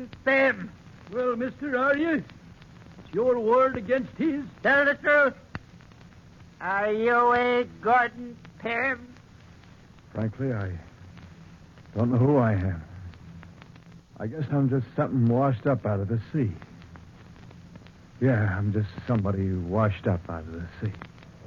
Gordon Pym. Well, mister, are you? It's your word against his. Tell the truth. Are you a Gordon Pym? Frankly, I don't know who I am. I guess I'm just something washed up out of the sea. Yeah, I'm just somebody washed up out of the sea.